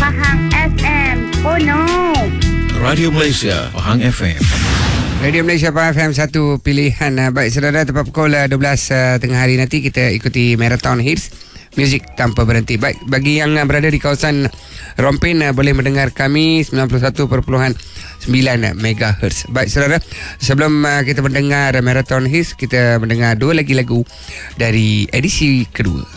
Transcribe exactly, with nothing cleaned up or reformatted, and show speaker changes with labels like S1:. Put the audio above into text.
S1: Pahang F M. Oh no.
S2: Radio Malaysia Pahang F M.
S3: Radio Malaysia Pahang F M, satu pilihan. Uh, baik saudara, tepat pukul uh, dua belas uh, tengah hari nanti kita ikuti Marathon Hits Muzik tanpa berhenti. Baik, bagi yang uh, berada di kawasan Rompin uh, boleh mendengar kami sembilan puluh satu perpuluhan sembilan megahertz. Baik saudara, sebelum uh, kita mendengar Marathon Hits, kita mendengar dua lagi lagu dari edisi kedua.